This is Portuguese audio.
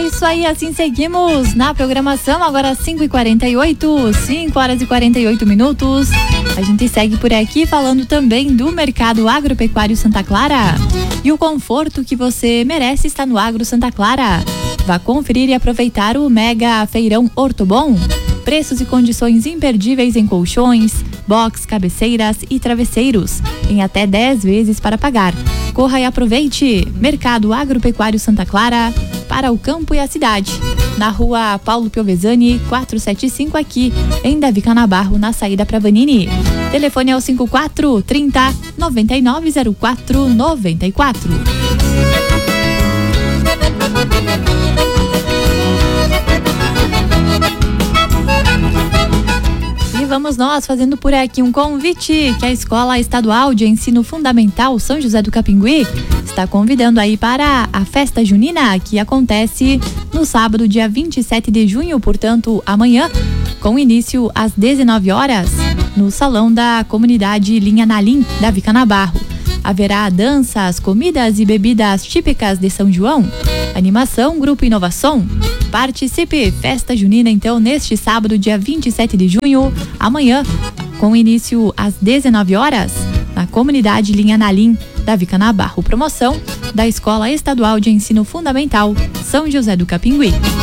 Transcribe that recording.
isso aí, assim seguimos na programação, agora 5h48, 5 horas e 48 minutos. A gente segue por aqui falando também do Mercado Agropecuário Santa Clara. E o conforto que você merece está no Agro Santa Clara. Vá conferir e aproveitar o Mega Feirão Ortobon. Preços e condições imperdíveis em colchões, box, cabeceiras e travesseiros, em até 10 vezes para pagar. Corra e aproveite! Mercado Agropecuário Santa Clara, para o campo e a cidade. Na rua Paulo Piovesani, 475 aqui, em Davi Canabarro, na saída para Vanini. Telefone é o 5430 9904 94. Vamos nós fazendo por aqui um convite que a Escola Estadual de Ensino Fundamental São José do Capinguí está convidando aí para a festa junina que acontece no sábado, dia 27 de junho, portanto amanhã, com início às 19 horas, no salão da comunidade Linha Nalim, Davi Canabarro. Haverá danças, comidas e bebidas típicas de São João, animação, grupo Inovação. Participe! Festa junina, então, neste sábado, dia 27 de junho, amanhã, com início às 19 horas, na comunidade Linha Nalim, Davi Canabarro. Promoção da Escola Estadual de Ensino Fundamental São José do Capinguí.